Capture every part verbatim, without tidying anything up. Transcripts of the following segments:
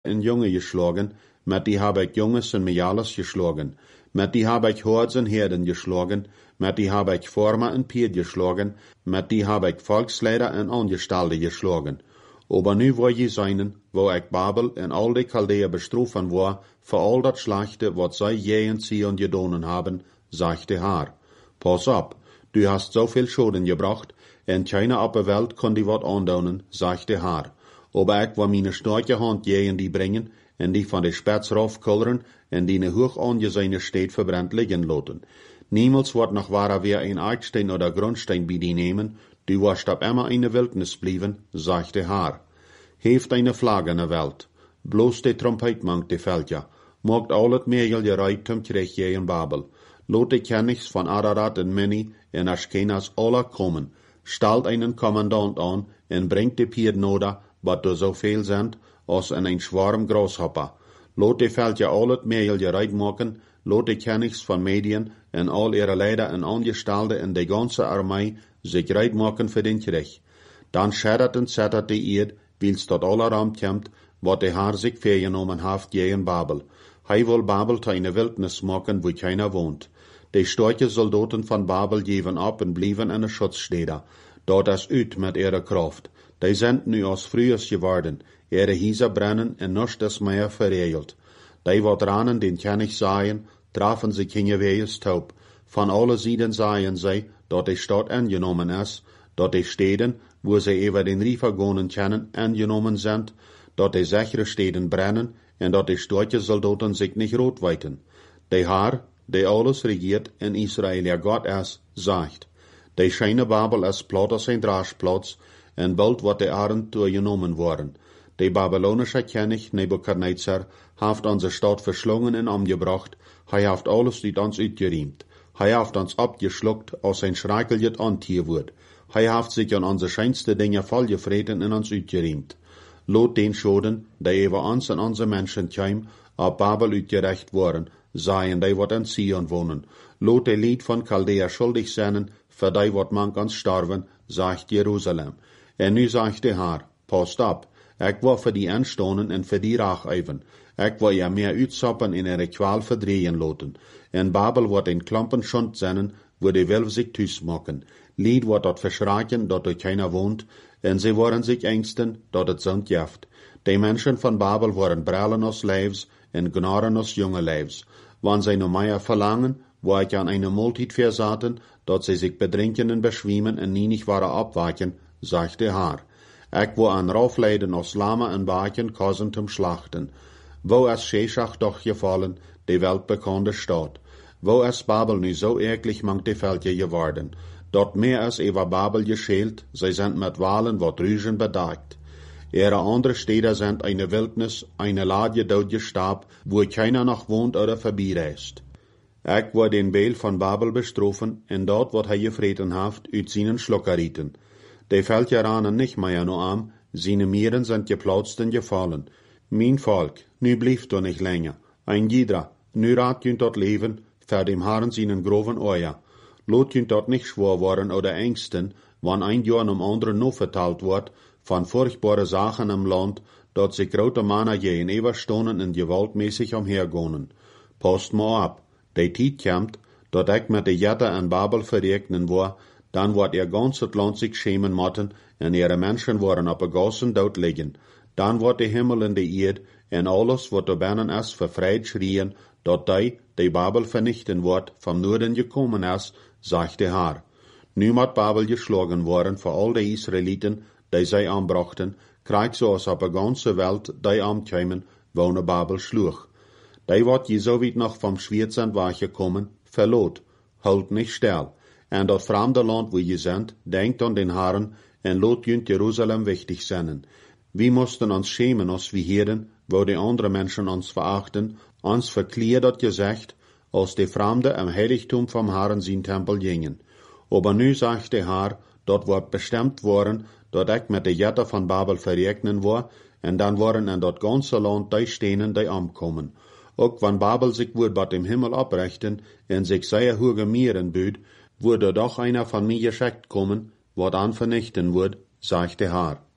en Junge geschlagen, met die heb ik jongens en mejalas geschlagen, met die heb ik hoords en herden geschlagen, met die heb ik vormen en pied geschlagen, met die heb ik volksleider en angestalde geschlagen. Aber nu wil je zijn, wo ik Babel en al die Chaldeer bestrofen war, voor al dat slechte, wat zij je en Zion gedonen hebben, zegt de Heer. Pas op, du hast zoveel Schoden gebracht, en keiner op de Welt kon die wat aandoen, zegt de Heer. Aber ik wil mijn sterke hand je en die brengen, en die van de spets raufkulleren, en die ne hoog aangezijne steed verbrennt liggen laten. Niemals wordt nog waar weer een Eikstein oder Grundstein bij die nemen, du wirst ab immer in de Wildnis blijven, zegt de Heer. Heeft eine Flagge in de Welt, bloos de trompet mangt de veldja, mogt al het meegel je rijktum krijg je in Babel. Lot de kennigs van Ararat en Mini en Ashkenaz alle komen, stalt einen Kommandant aan en brengt de pied noda, wat er zoveel zijn, als in een schwarm grashopper. Lot de veldja al het meegel je rijk maken, lot de kennigs van Medien en al ihre leider en aangestalde en de ganze armee zich rijk maken voor den Krieg. Dan scheddert en zettert de eerd, wils tot aller Raum komt, wat de Heer zich vergenomen heeft je in Babel. Hij wil Babel te een wildnis maken, wo keiner woont. De storche soldaten van Babel geven op en blijven in de schutzstede. Dort is uit met ihre kracht. Die zijn nu als vroegers geworden. Ihre Hieser brennen en nichts is meer verregeld. Die wat ranen den kennig zaaien, trafen zich hingewees taub. Van alle Zieden zaaien zij, dat de stad ingenomen is, dat de steden, wo zij even den Rievergonen kennen, ingenomen zijn, dat de sichere steden brennen en dat de storche soldaten zich niet roodwijten. De Heer, die alles regiert in Israël, ja God is, zegt. De schijne Babel is plat als een draagplaats, en bald wordt de Arend toegenomen worden. De Babylonische König Nebukadnezar heeft onze stad verschlungen en omgebracht, hij heeft alles uit ons uitgeriemt. Hij heeft ons opgeschluckt, als een schrijkeljet antier wordt. Hij heeft zich aan onze schijnste dingen volgevreten en ons uitgeriemt. Lot den Schoden, die over ons en onze mensen kwam, op Babel uitgerecht worden, zeien die wat in Zion wonen. Lot de lied van Chaldea schuldig zijn, voor die wat man kan sterven, zegt Jeruzalem. En nu zegt de Heer, past op, ik wil voor die aanstonen en voor die raag even. Ik wil ja meer uitsappen in ihre kwaal verdrehen laten. En Babel wordt een klampen schund zijn, wo die wil zich thuis maken. Lied wordt dat verschraken, dat er keiner woont, en ze worden zich engsten, dat het zond jeft. De mensen van Babel worden brellen als lijfs, en gnaren als jonge lijfs. Wanneer zij nog meer verlangen, wo ik aan eine multitude verzaten, dat zij zich bedrinken en beschwiemen en nie nicht waren opwaken, zegt de Heer. Ik wil aan raufleiden als lama en baken kozen zum Schlachten. Wo is Sheshach doch gevallen, de weltbekannte Stadt? Wo is Babel nu zo erklich mangt de veldje geworden? Dort meer is over Babel gescheelt, zij zijn met walen wat rügen bedekt. Ihre andere Städte sind eine Wildnis, eine Ladje dood Stab, wo keiner noch wohnt oder vorbeireist. Ik wil den Beel van Babel bestrofen, en dort wat hij gevreten heeft, uit zijn schluckerieten. De Feldjeranen nicht mehr no am, seine Mieren sind geplautzt und gefallen. Mein Volk, nu blieft du nicht länger. Ein Jidra, nu raad junt dort leven, ver dem Herrn seinen groven Euer. Lot junt dort nicht schwor worden oder ängsten, wann ein Jahr um andere no vertalt wordt, van furchtbare Sachen im Land, dat sich grote Männer je in Everstonen en gewaltmäßig umhergonen. Post ma ab, de Tiet komt, dat ik met de Jette en Babel verrekenen war, dan wordt ihr ganzes Land sich schämen motten, en ihre Menschen worden op een gassen dood liggen. Dan wordt de Himmel en de Erd, en alles wat er binnen is, vervreid schrien, dat die, die Babel vernichten wordt, vom Noorden gekommen is, zegt de Heer. Nu moet Babel geschlagen worden voor al de Israëlieten, die zij aanbrachten, krijgt zoals op de ganze Welt die aankomen, wonen Babel sloeg. Die wordt je zo weit nog vom Schwierzend weggekommen, verloot, holt nicht stil. En dat vreemde land wo je zijn, denkt aan den Herrn, en laat junt Jeruzalem wichtig zijn. Wir mussten uns schämen als wir Herden, wo die andere Menschen uns verachten, uns verkleed dat gezegd, als die Fremde im Heiligtum vom Herrn zijn Tempel gingen. Aber nu sagt der Herr, dat wordt bestemd worden, dat ik met de Jette van Babel verrekenen word, en dan worden in dat ganze land die stenen die omkomen. Ook wann Babel sich wordt bat dem Himmel oprechten, en sich sehr hoge Mieren büht, würde doch einer von mir geschickt kommen, wat an vernichten wird, sagt der Herr.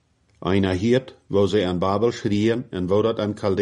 Einer hiert, wo sie an Babel schrien en wo dat an